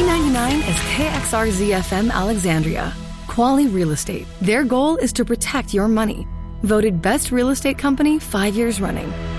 $3.99 is KXRZ-FM Alexandria. Quali Real Estate. Their goal is to protect your money. Voted Best Real Estate Company 5 years running.